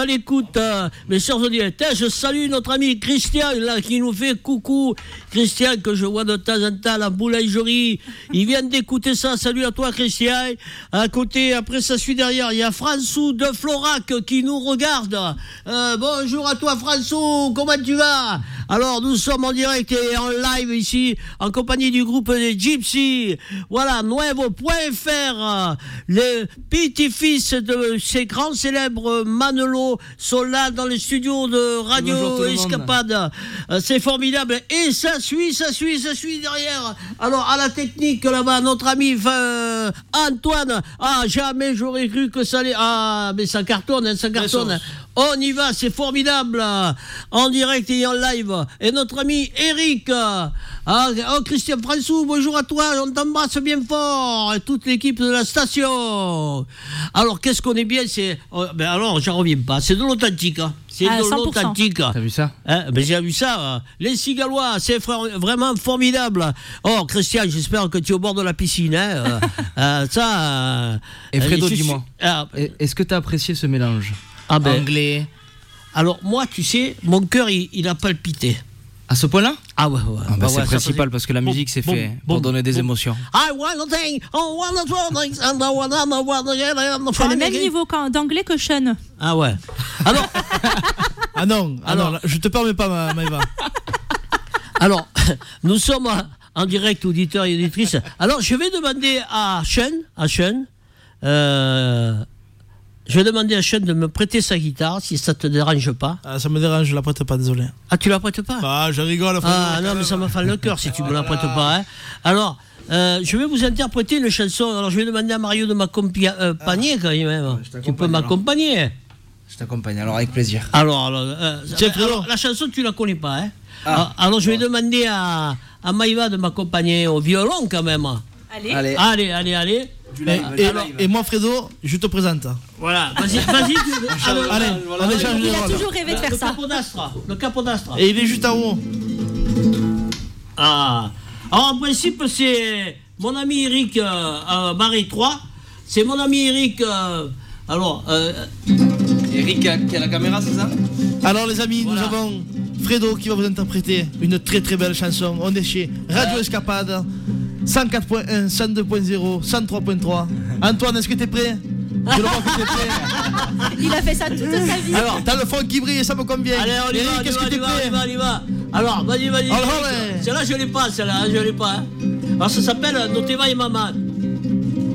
à l'écoute, mes chers auditeurs. Je salue notre ami Christian, là, qui nous fait coucou. Christian, que je vois de temps en temps à la boulangerie. Il vient d'écouter ça. Salut à toi, Christian. À côté, après, ça suit derrière. Il y a François de Florac qui nous regarde. Bonjour à toi, François. Comment tu vas? Alors, nous sommes en direct et en live ici, en compagnie du groupe des Gypsy. Voilà, Nuevo.fr. Les petits-fils de ces grands célèbres Manolo sont là dans les studios de Radio Escapade. C'est formidable. Et ça suit derrière. Alors, à la technique, là-bas, notre ami Antoine. Ah, jamais j'aurais cru que ça allait... Ah, mais ça cartonne. On y va, c'est formidable. En direct et en live. Et notre ami Eric. Christian François, bonjour à toi. On t'embrasse bien fort. Et toute l'équipe de la station. Alors, qu'est-ce qu'on est bien, c'est... alors, j'en reviens pas. C'est de l'authentique. C'est de l'authentique. T'as vu ça? J'ai vu ça. Les Cigalois, c'est vraiment formidable. Oh, Christian, j'espère que tu es au bord de la piscine. Et Fredo, dis-moi, est-ce que tu as apprécié ce mélange anglais? Alors, moi, tu sais, mon cœur, il a palpité. À ce point-là? Ah ouais. C'est le principal, parce que la musique, c'est fait pour donner des émotions. C'est le même niveau d'anglais que Sean. Ah ouais. Alors... Alors, je te permets pas, Maëva. Alors, nous sommes en direct, auditeurs et auditrices. Alors, je vais demander à Sean, je vais demander à Sean de me prêter sa guitare, si ça te dérange pas. Ça me dérange, je la prête pas, désolé. Ah, tu la prêtes pas? Ah, je rigole. Non, mais ça me fait le cœur si tu me la prêtes pas. Hein. Alors, je vais vous interpréter une chanson. Alors, je vais demander à Mario de m'accompagner quand même. Tu peux m'accompagner? Je t'accompagne, alors avec plaisir. Alors, la chanson, tu la connais pas, hein? Alors, je vais demander à Maïva de m'accompagner au violon quand même. Allez. Et moi, Fredo, je te présente. Voilà, vas-y. Il a toujours rêvé de faire ça. Le capodastre. Et il est juste en haut. Alors, en principe, c'est mon ami Eric Barré 3. C'est mon ami Eric. Eric qui a la caméra, c'est ça? Alors, les amis, nous avons Fredo qui va vous interpréter une très très belle chanson. On est chez Radio Escapade. 104.1, 102.0, 103.3. Antoine, est-ce que t'es prêt? Je le vois que t'es prêt. Il a fait ça toute sa vie. Alors, t'as le fond qui brille et ça me convient. Allez, on y va, qu'est-ce que t'es prêt? on y va. Alors, vas-y. Celle-là, je l'ai pas. Hein. Alors, ça s'appelle Noteva et Maman.